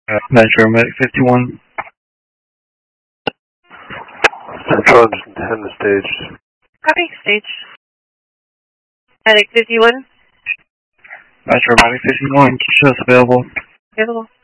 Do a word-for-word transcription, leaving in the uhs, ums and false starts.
Uh, Metro Medic fifty-one. Central ten to stage. Copy, stage. Medic fifty-one. Metro Medic fifty-one, shows available. Available.